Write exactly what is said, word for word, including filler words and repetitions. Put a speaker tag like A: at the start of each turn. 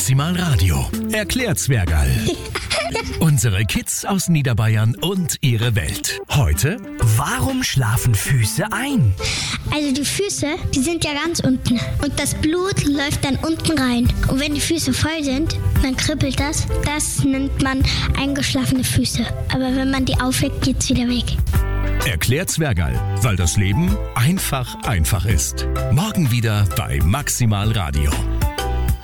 A: Maximal Radio. Erklärt Zwergerl. Unsere Kids aus Niederbayern und ihre Welt. Heute, warum schlafen Füße ein?
B: Also die Füße, die sind ja ganz unten und das Blut läuft dann unten rein. Und wenn die Füße voll sind, dann kribbelt das. Das nennt man eingeschlafene Füße. Aber wenn man die aufweckt, geht's wieder weg.
A: Erklärt Zwergerl, weil das Leben einfach einfach ist. Morgen wieder bei Maximal Radio.